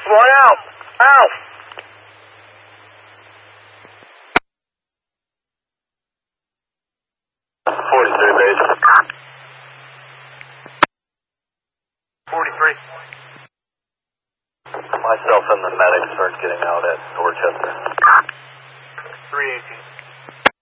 One out. Out. Base. 43. Myself and the medics start getting out at Dorchester. 318.